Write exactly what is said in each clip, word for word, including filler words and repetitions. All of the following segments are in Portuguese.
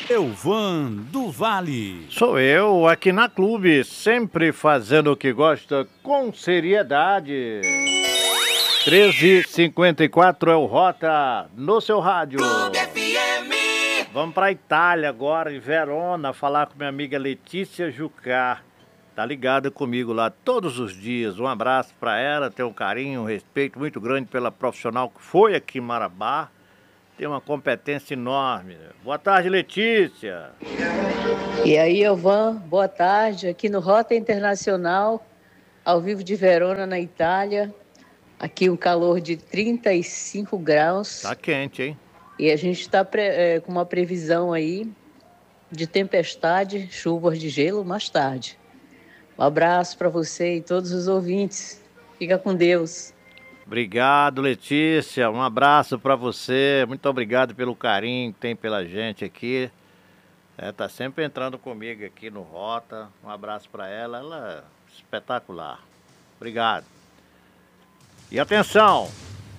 Elvan do Vale. Sou eu, aqui na Clube, sempre fazendo o que gosta com seriedade. treze e cinquenta e quatro é o Rota no seu rádio. Clube F M. Vamos pra Itália agora, em Verona, falar com minha amiga Letícia Jucá. Tá ligada comigo lá todos os dias. Um abraço pra ela, tenho um carinho, um respeito muito grande pela profissional que foi aqui em Marabá. Tem uma competência enorme. Boa tarde, Letícia. E aí, Elvan, boa tarde. Aqui no Rota Internacional, ao vivo de Verona, na Itália. Aqui um calor de trinta e cinco graus. Tá quente, hein? E a gente está é, com uma previsão aí de tempestade, chuvas de gelo mais tarde. Um abraço para você e todos os ouvintes. Fica com Deus. Obrigado, Letícia. Um abraço para você. Muito obrigado pelo carinho que tem pela gente aqui. É, tá sempre entrando comigo aqui no Rota. Um abraço para ela. Ela é espetacular. Obrigado. E atenção!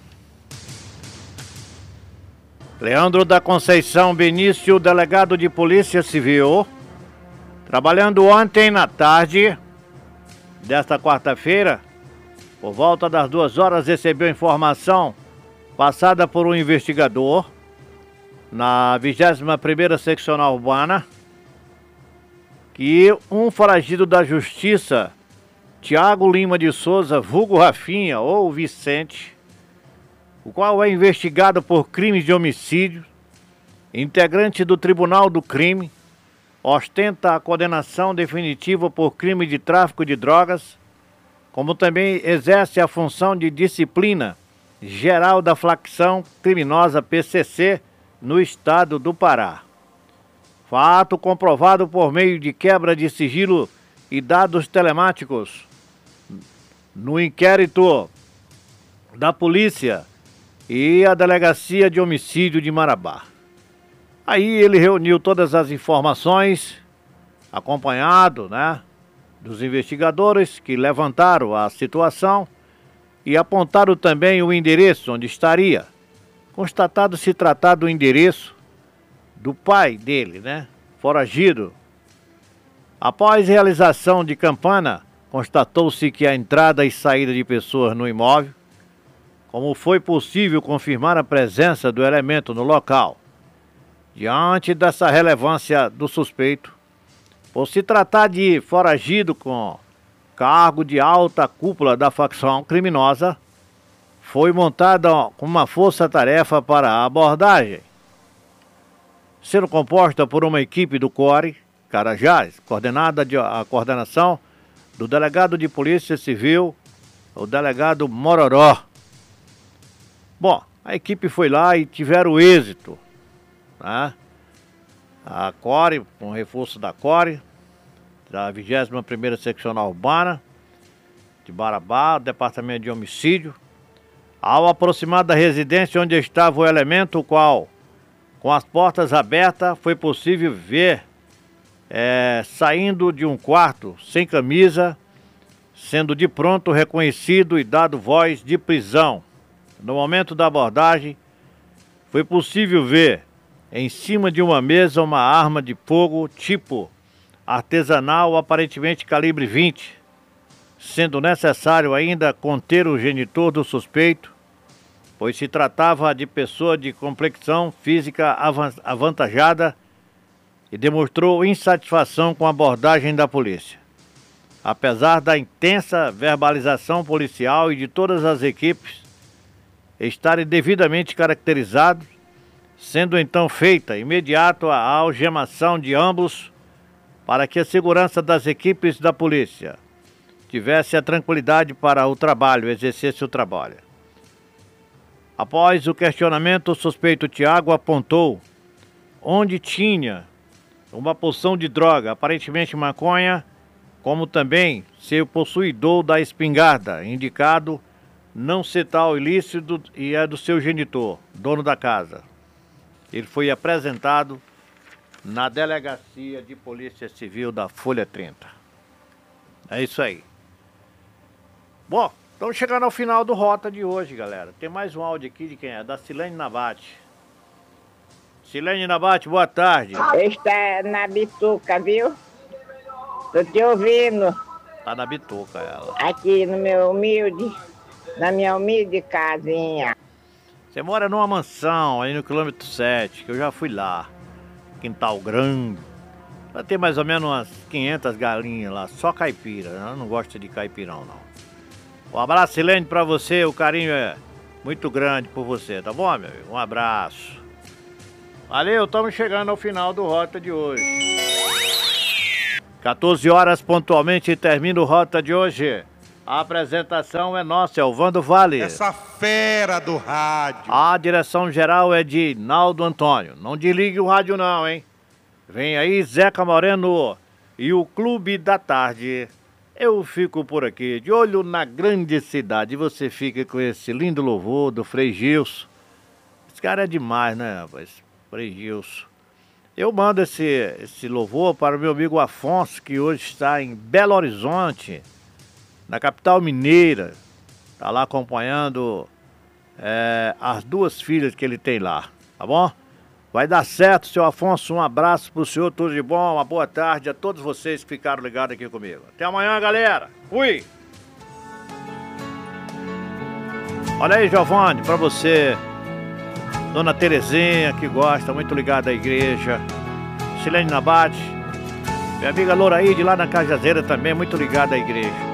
Leandro da Conceição Benício, delegado de Polícia Civil, trabalhando ontem na tarde desta quarta-feira, por volta das duas horas, recebeu informação passada por um investigador na vigésima primeira Seccional Urbana que um foragido da Justiça, Tiago Lima de Souza, vulgo Rafinha ou Vicente, o qual é investigado por crimes de homicídio, integrante do Tribunal do Crime, ostenta a condenação definitiva por crime de tráfico de drogas, como também exerce a função de disciplina geral da facção criminosa P C C no estado do Pará. Fato comprovado por meio de quebra de sigilo e dados telemáticos no inquérito da polícia e a Delegacia de Homicídio de Marabá. Aí ele reuniu todas as informações, acompanhado, né, dos investigadores que levantaram a situação e apontaram também o endereço onde estaria. Constatado se tratar do endereço do pai dele, né, foragido. Após realização de campana, constatou-se que a entrada e saída de pessoas no imóvel, como foi possível confirmar a presença do elemento no local. Diante dessa relevância do suspeito, por se tratar de foragido com cargo de alta cúpula da facção criminosa, foi montada uma força-tarefa para a abordagem, sendo composta por uma equipe do CORE Carajás, coordenada de, a coordenação do delegado de Polícia Civil, o delegado Mororó. Bom, a equipe foi lá e tiveram êxito, né? A CORE, com reforço da CORE, da vigésima primeira Seccional Urbana de Marabá, Departamento de Homicídio, ao aproximar da residência onde estava o elemento, o qual, com as portas abertas, foi possível ver é, saindo de um quarto sem camisa, sendo de pronto reconhecido e dado voz de prisão. No momento da abordagem, foi possível ver em cima de uma mesa uma arma de fogo tipo artesanal, aparentemente calibre vinte, sendo necessário ainda conter o genitor do suspeito, pois se tratava de pessoa de complexão física avantajada e demonstrou insatisfação com a abordagem da polícia. Apesar da intensa verbalização policial e de todas as equipes estarem devidamente caracterizados, sendo então feita imediato a algemação de ambos para que a segurança das equipes da polícia tivesse a tranquilidade para o trabalho, exercesse o trabalho. Após o questionamento, o suspeito Tiago apontou onde tinha uma porção de droga, aparentemente maconha, como também ser o possuidor da espingarda, indicado não ser tal ilícito e é do seu genitor, dono da casa. Ele foi apresentado na Delegacia de Polícia Civil da Folha trinta. É isso aí. Bom, estamos chegando ao final do Rota de hoje, galera. Tem mais um áudio aqui de quem é? Da Silene Navati. Silene Nabate, boa tarde. Está na bituca, viu? Tô te ouvindo. Tá na bituca ela. Aqui no meu humilde, na minha humilde casinha. Você mora numa mansão aí no quilômetro sete, que eu já fui lá. Quintal grande. Vai ter mais ou menos umas quinhentas galinhas lá, só caipira. Eu não gosto de caipirão, não. Um abraço, Silene, pra você. O carinho é muito grande por você, tá bom, meu amigo? Um abraço. Valeu, estamos chegando ao final do Rota de hoje. quatorze horas pontualmente termina o Rota de hoje. A apresentação é nossa, é o Vando Vale. Essa fera do rádio. A direção geral é de Naldo Antônio. Não desligue o rádio não, hein? Vem aí Zeca Moreno e o Clube da Tarde. Eu fico por aqui, de olho na grande cidade. E você fica com esse lindo louvor do Frei Gilson. Esse cara é demais, né, rapaz? Frei Gilson. Eu mando esse, esse louvor para o meu amigo Afonso, que hoje está em Belo Horizonte, na capital mineira. Está lá acompanhando é, as duas filhas que ele tem lá, tá bom? Vai dar certo, seu Afonso. Um abraço pro senhor, tudo de bom. Uma boa tarde a todos vocês que ficaram ligados aqui comigo. Até amanhã, galera. Fui! Olha aí, Giovanni, pra você. Dona Terezinha, que gosta, muito ligada à igreja. Silene Nabate. Minha amiga Loraíde, lá na Cajazeira também, muito ligada à igreja.